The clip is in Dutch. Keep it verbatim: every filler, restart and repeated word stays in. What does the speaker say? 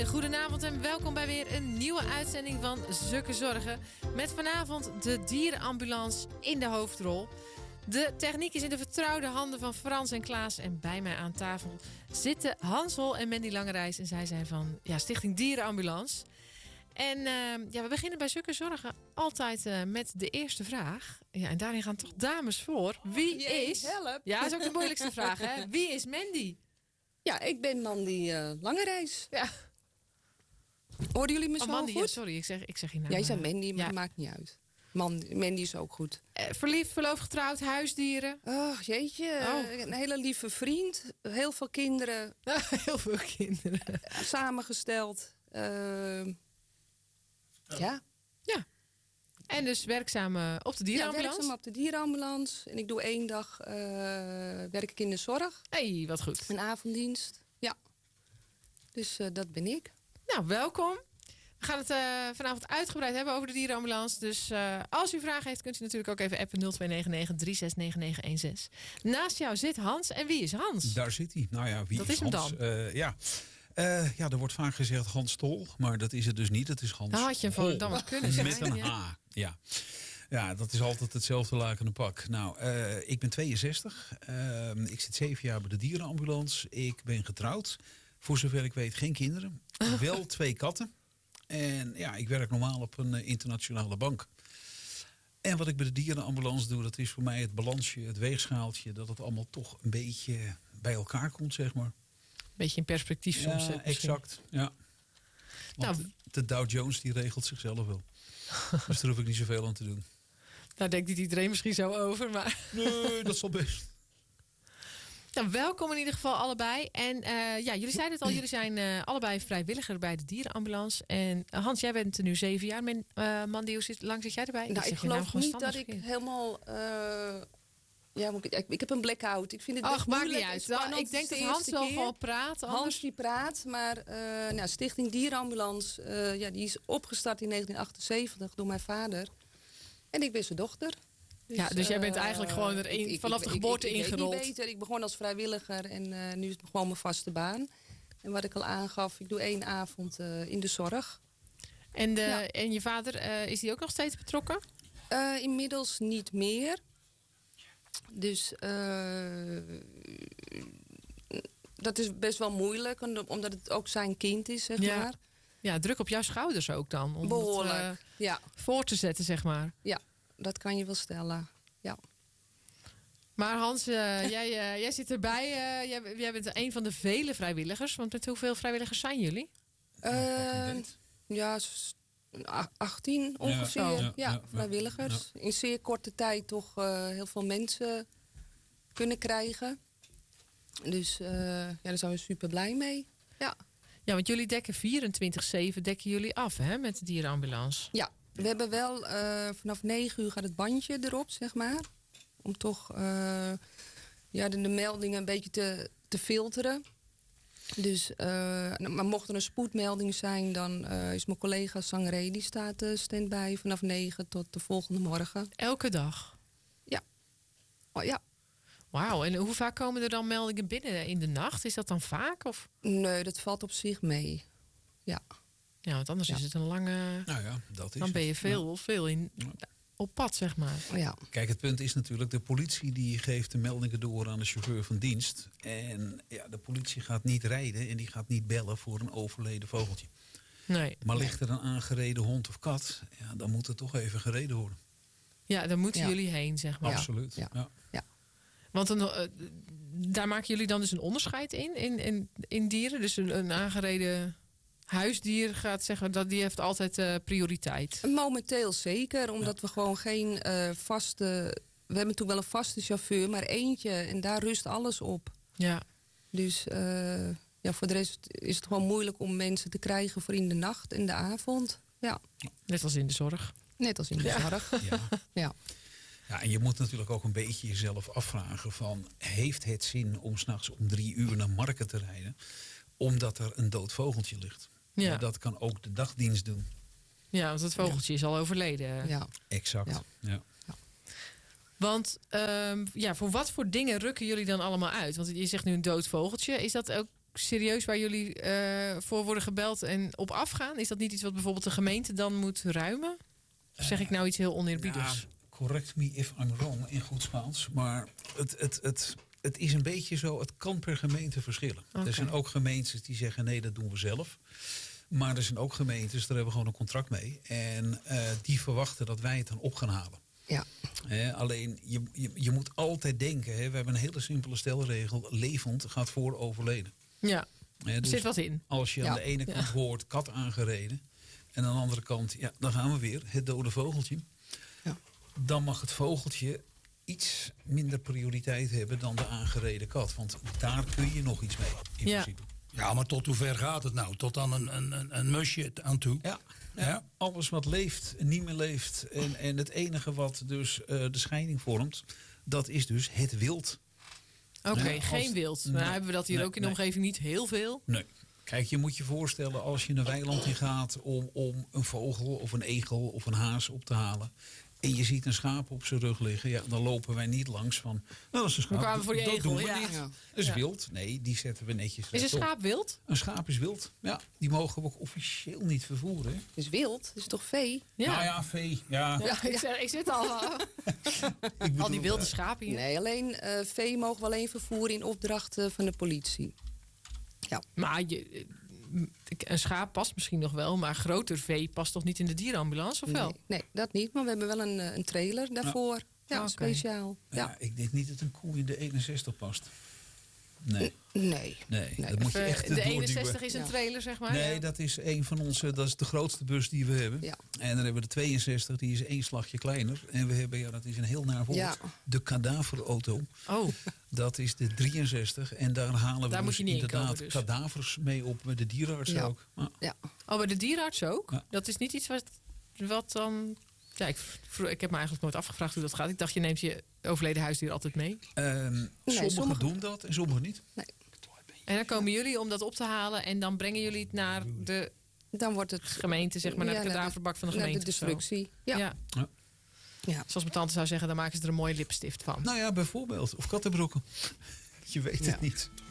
Goedenavond en welkom bij weer een nieuwe uitzending van Zukke Zorgen. Met vanavond de dierenambulance in de hoofdrol. De techniek is in de vertrouwde handen van Frans en Klaas. En bij mij aan tafel zitten Hansel en Mandy Langerijs. En zij zijn van ja, Stichting Dierenambulance. En uh, ja, we beginnen bij Zukke Zorgen altijd uh, met de eerste vraag. Ja, en daarin gaan toch dames voor. Wie Jee, is... help. Ja, dat is ook de moeilijkste vraag, hè? Wie is Mandy? Ja, ik ben Mandy uh, Langerijs. Ja. Hoorden jullie me Oh, zo Mandy, goed? ja, sorry, ik zeg, ik zeg je naam. Jij zei Mandy, maar ja. dat maakt niet uit. Man, Mandy is ook goed. Uh, verliefd, verloofd, getrouwd, huisdieren? Oh, jeetje. Oh. Een hele lieve vriend. Heel veel kinderen. Heel veel kinderen. Samengesteld. Uh, ja. Ja. En dus werkzaam uh, op de Ja, dierenambulance? werkzaam op de dierenambulance. En ik doe één dag uh, werk ik in de zorg. Hey, wat goed. Een avonddienst. Ja. Dus uh, dat ben ik. Nou, welkom. We gaan het uh, vanavond uitgebreid hebben over de dierenambulance. Dus uh, als u vragen heeft, kunt u natuurlijk ook even appen nul twee negen negen drie zes negen negen een zes. Naast jou zit Hans. En wie is Hans? Daar zit hij. Nou ja, wie dat is, is hem Hans? dan? Uh, ja. Uh, ja, er wordt vaak gezegd Hans Tol, maar dat is het dus niet. Het is Hans Daar had je van dan wat kunnen zijn. Met een ja. H, ja. Ja, dat is altijd hetzelfde lakende pak. Nou, uh, ik ben tweeënzestig. Uh, ik zit zeven jaar bij de dierenambulance. Ik ben getrouwd. Voor zover ik weet geen kinderen. Wel twee katten. En ja, ik werk normaal op een uh, internationale bank. En wat ik bij de dierenambulance doe, dat is voor mij het balansje, het weegschaaltje. Dat het allemaal toch een beetje bij elkaar komt, zeg maar. Beetje in perspectief soms. Ja, exact. Ja. Want Nou, de Dow Jones die regelt zichzelf wel. Dus daar hoef ik niet zoveel aan te doen. Daar denkt niet iedereen misschien zo over. Maar Nee, dat zal best. Nou, welkom in ieder geval allebei. En uh, ja, jullie zeiden het al, jullie zijn uh, allebei vrijwilliger bij de dierenambulance. En uh, Hans, jij bent er nu zeven jaar. Men, uh, Mandy, hoe zit, lang zit jij erbij? Nou, ik, ik geloof niet dat ik verkeerd. helemaal... Uh, ja, ik, ik, ik heb een blackout. Ik vind het Ach, best maakt moeilijk. niet uit. Spannend. Nou, ik denk Het is dat de Hans eerste wel keer. van praat. Anders... Hans die praat, maar uh, nou, Stichting Dierenambulance... Uh, ja, die is opgestart in negentien achtenzeventig door mijn vader. En ik ben zijn dochter. Dus, ja, dus jij bent uh, eigenlijk gewoon er een, ik, ik, vanaf ik, de ik, geboorte ik, ik, ingerold. Ik weet niet beter. Ik begon als vrijwilliger en uh, nu is het gewoon mijn vaste baan. En wat ik al aangaf, ik doe één avond uh, in de zorg. En, de, Ja. en je vader, uh, is die ook nog steeds betrokken? Uh, inmiddels niet meer. Dus uh, dat is best wel moeilijk, omdat het ook zijn kind is, zeg Ja. maar. Ja, druk op jouw schouders ook dan. Om Behoorlijk, het, uh, ja. voor te zetten, zeg maar. Ja, dat kan je wel stellen, ja. Maar Hans, uh, jij, uh, jij zit erbij. Uh, jij, jij bent een van de vele vrijwilligers. Want met hoeveel vrijwilligers zijn jullie? Uh, ja, achttien ongeveer. Ja, Ja, ja, ja, vrijwilligers. ja. In zeer korte tijd toch uh, heel veel mensen kunnen krijgen. Dus uh, ja, daar zijn we super blij mee. Ja. Ja, want jullie dekken vierentwintig zeven dekken jullie af, hè, met de dierenambulance. Ja, we hebben wel uh, vanaf negen uur gaat het bandje erop, zeg maar. Om toch uh, ja, de, de meldingen een beetje te, te filteren. Dus, uh, maar mocht er een spoedmelding zijn, dan uh, is mijn collega Sangré, die staat uh, stand-by vanaf negen tot de volgende morgen. Elke dag? Ja. Oh, ja. Wauw, en hoe vaak komen er dan meldingen binnen in de nacht? Is dat dan vaak? Of? Nee, dat valt op zich mee. Ja. Ja, want anders Ja. is het een lange... Nou ja, dat is Dan ben je het. veel, Ja. veel in, op pad, zeg maar. Ja. Kijk, het punt is natuurlijk, de politie die geeft de meldingen door aan de chauffeur van dienst. En ja, de politie gaat niet rijden en die gaat niet bellen voor een overleden vogeltje. Nee. Maar ligt er een aangereden hond of kat, ja, dan moet er toch even gereden worden. Ja, daar moeten Ja. jullie heen, zeg maar. Ja. Absoluut. Ja. Ja. Ja. Want een, uh, daar maken jullie dan dus een onderscheid in, in, in, in dieren? Dus een, een aangereden huisdier gaat zeggen dat die heeft altijd uh, prioriteit. Momenteel zeker, omdat we gewoon geen uh, vaste... We hebben natuurlijk wel een vaste chauffeur, maar eentje. En daar rust alles op. Ja. Dus uh, ja, voor de rest is het gewoon moeilijk om mensen te krijgen voor in de nacht en de avond. Ja, Net als in de zorg. net als in de Ja. zorg. Ja. Ja. Ja, en je moet natuurlijk ook een beetje jezelf afvragen van... heeft het zin om 's nachts om drie uur naar Marken te rijden... omdat er een dood vogeltje ligt? Ja. Ja, dat kan ook de dagdienst doen. Ja, want het vogeltje is al overleden. Ja. Exact. Ja. Ja. Want um, ja, voor wat voor dingen rukken jullie dan allemaal uit? Want je zegt nu een dood vogeltje. Is dat ook serieus waar jullie uh, voor worden gebeld en op afgaan? Is dat niet iets wat bijvoorbeeld de gemeente dan moet ruimen? Of zeg ik nou iets heel oneerbiedigs? Ja, correct me if I'm wrong in goed Spaans. Maar het, het, het, het is een beetje zo, het kan per gemeente verschillen. Okay. Er zijn ook gemeentes die zeggen nee, dat doen we zelf. Maar er zijn ook gemeentes, daar hebben we gewoon een contract mee. En uh, die verwachten dat wij het dan op gaan halen. Ja. He, alleen, je, je, je moet altijd denken, he, we hebben een hele simpele stelregel. Levend gaat voor overleden. Ja, He, er dus zit wat in. als je Ja. aan de ene kant Ja. hoort kat aangereden. En aan de andere kant, ja, dan gaan we weer, het dode vogeltje. Ja. Dan mag het vogeltje iets minder prioriteit hebben dan de aangereden kat. Want daar kun je nog iets mee, in Ja. principe. Ja, maar tot hoe ver gaat het nou? Tot aan een, een, een, een musje aan toe? Ja, ja. Ja. Alles wat leeft en niet meer leeft. En, en het enige wat dus uh, de scheiding vormt, dat is dus het wild. Oké, okay, Ja, geen als- wild. nee, Nou hebben we dat hier nee, ook in de nee. omgeving niet heel veel. Nee. Kijk, je moet je voorstellen als je een weiland in gaat om, om een vogel of een egel of een haas op te halen. En je ziet een schaap op zijn rug liggen. Ja, dan lopen wij niet langs van, nou dat is een schaap. We kwamen voor die dat egel, doen we ja. niet. Ja. Dat is Ja. wild. Nee, die zetten we netjes Is een rechtop. schaap wild? Een schaap is wild. Ja, die mogen we ook officieel niet vervoeren. Hè? Het is wild, het is toch vee? Ja. Nou ja, vee. Ja. Ja, ik, zeg, ik zit al. uh, Ik bedoel, al die wilde eh, schapen hier. Nee, alleen eh, vee mogen we alleen vervoeren in opdracht eh, van de politie. Maar je, eh, een schaap past misschien nog wel, maar groter vee past toch niet in de dierenambulance, of wel? Nee, nee, dat niet. Maar we hebben wel een, eh, een trailer daarvoor. Ja, Oké. speciaal. Ja, Ja. ik denk niet dat een koe in de eenenzestig past. Nee, Nee. nee, Nee. dat moet je Of, eh, echt de doorduwen. eenenzestig is een Ja. trailer, zeg maar. Nee, Ja. dat is een van onze, dat is de grootste bus die we hebben. Ja. En dan hebben we de tweeënzestig, die is één slagje kleiner. En we hebben, ja, dat is een heel naar woord, Ja. de kadaverauto. Oh, Dat is de drieënzestig. En daar halen we Daar moet dus je niet in inderdaad komen dus. kadavers mee op met de dierenarts Ja. ook. Maar, Ja. oh, bij de dierenarts ook? Ja. Dat is niet iets wat, wat dan... Ja, ik, vro- ik heb me eigenlijk nooit afgevraagd hoe dat gaat. Ik dacht, je neemt je overleden huisdier altijd mee. ehm, sommigen sommige- doen dat en sommigen niet. En dan komen jullie om dat op te halen en dan brengen jullie het naar de Dan wordt het gemeente, zeg maar, naar Ja, de naar de- kadaverbak van de naar gemeente. de of zo. destructie. Ja. Ja. Ja. Zoals mijn tante zou zeggen, dan maken ze er een mooie lipstift van. Nou ja, bijvoorbeeld. Of kattenbroeken. Je weet Ja. het niet.